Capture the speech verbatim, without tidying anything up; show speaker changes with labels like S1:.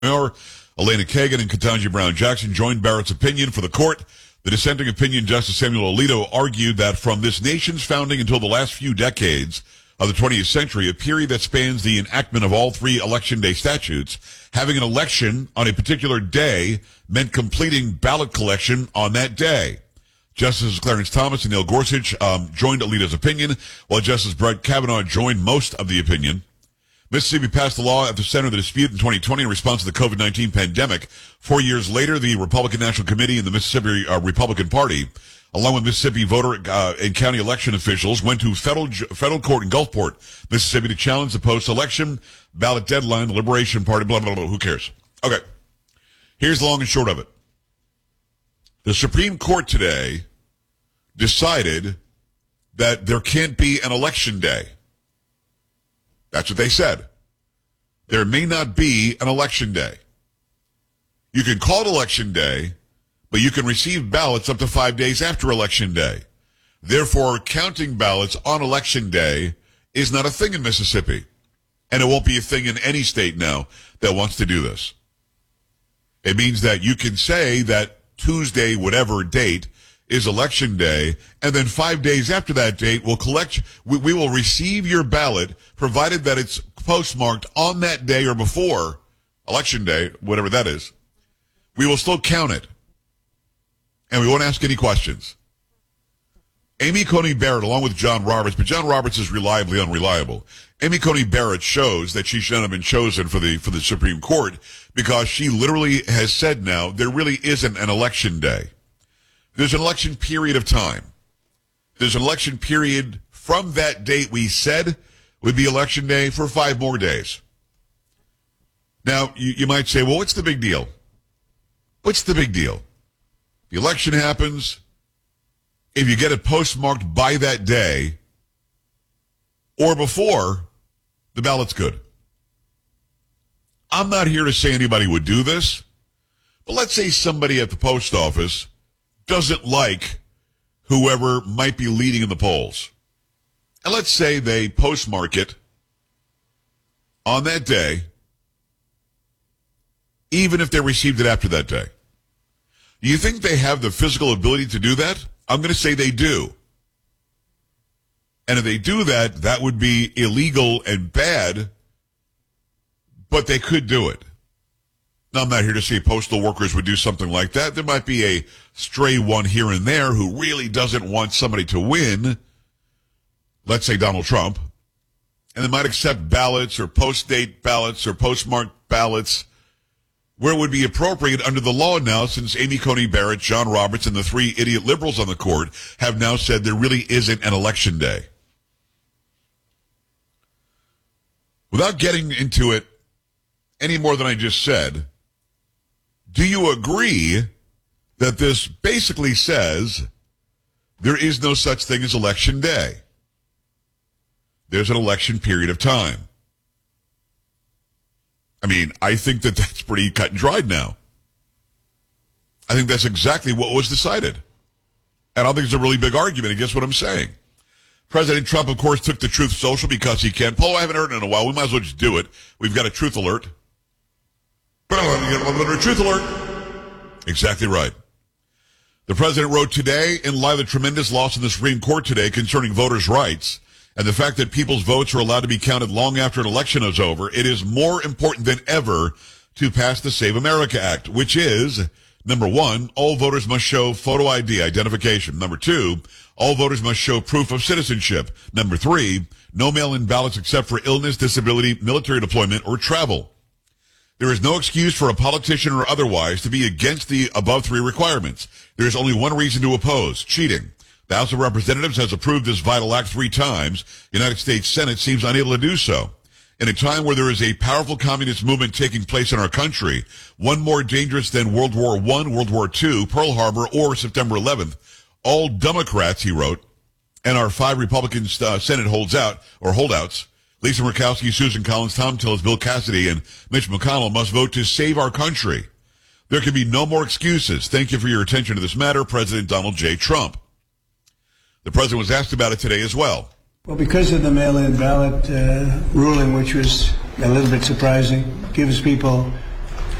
S1: Or Elena Kagan and Ketanji Brown Jackson joined Barrett's opinion for the court. The dissenting opinion, Justice Samuel Alito argued that from this nation's founding until the last few decades of the twentieth century, a period that spans the enactment of all three Election Day statutes, having an election on a particular day meant completing ballot collection on that day. Justices Clarence Thomas and Neil Gorsuch um, joined Alito's opinion, while Justice Brett Kavanaugh joined most of the opinion. Mississippi passed the law at the center of the dispute in twenty twenty in response to the COVID nineteen pandemic. Four years later, the Republican National Committee and the Mississippi uh, Republican Party, along with Mississippi voter uh, and county election officials, went to federal federal court in Gulfport, Mississippi, to challenge the post-election ballot deadline. The Liberation Party, blah, blah, blah. Who cares? Okay. Here's the long and short of it. The Supreme Court today decided that there can't be an election day. That's what they said. There may not be an election day. You can call it election day, but you can receive ballots up to five days after election day. Therefore, counting ballots on election day is not a thing in Mississippi. And it won't be a thing in any state now that wants to do this. It means that you can say that Tuesday, whatever date, is election day, and then five days after that date, we'll collect, we, we will receive your ballot, provided that it's postmarked on that day or before election day, whatever that is. We will still count it, and we won't ask any questions. Amy Coney Barrett, along with John Roberts, but John Roberts is reliably unreliable. Amy Coney Barrett shows that she shouldn't have been chosen for the for the Supreme Court because she literally has said now there really isn't an election day. There's an election period of time. There's an election period from that date we said would be election day for five more days. Now, you, you might say, well, what's the big deal? What's the big deal? The election happens. If you get it postmarked by that day or before, the ballot's good. I'm not here to say anybody would do this, but let's say somebody at the post office doesn't like whoever might be leading in the polls. And let's say they postmark it on that day, even if they received it after that day. Do you think they have the physical ability to do that? I'm going to say they do. And if they do that, that would be illegal and bad, but they could do it. Now, I'm not here to say postal workers would do something like that. There might be a stray one here and there who really doesn't want somebody to win, let's say Donald Trump, and they might accept ballots or post-date ballots or postmarked ballots where it would be appropriate under the law now, since Amy Coney Barrett, John Roberts, and the three idiot liberals on the court have now said there really isn't an election day. Without getting into it any more than I just said, do you agree that this basically says there is no such thing as election day? There's an election period of time. I mean, I think that that's pretty cut and dried now. I think that's exactly what was decided. And I don't think it's a really big argument against what I'm saying. President Trump, of course, took the Truth Social because he can. Paul, I haven't heard it in a while. We might as well just do it. We've got a truth alert. Truth alert. Exactly right. The president wrote today, in light of the tremendous loss in the Supreme Court today concerning voters' rights and the fact that people's votes are allowed to be counted long after an election is over, it is more important than ever to pass the Save America Act, which is, number one, all voters must show photo I D identification. Number two, all voters must show proof of citizenship. Number three, no mail-in ballots except for illness, disability, military deployment, or travel. There is no excuse for a politician or otherwise to be against the above three requirements. There is only one reason to oppose: cheating. The House of Representatives has approved this vital act three times. The United States Senate seems unable to do so. In a time where there is a powerful communist movement taking place in our country, one more dangerous than World War One, World War Two, Pearl Harbor, or September eleventh, all Democrats, he wrote, and our five Republican uh, Senate holds out, or holdouts, Lisa Murkowski, Susan Collins, Tom Tillis, Bill Cassidy, and Mitch McConnell must vote to save our country. There can be no more excuses. Thank you for your attention to this matter, President Donald J. Trump. The president was asked about it today as well.
S2: Well, because of the mail-in ballot uh, ruling, which was a little bit surprising, gives people